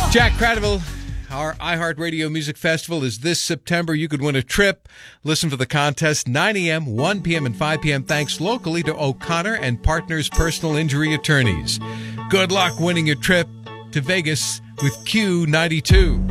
Jack Cradaville, our iHeartRadio Music Festival is this September. You could win a trip. Listen for the contest 9 a.m., 1 p.m., and 5 p.m. Thanks locally to O'Connor and Partners Personal Injury Attorneys. Good luck winning your trip to Vegas with Q92.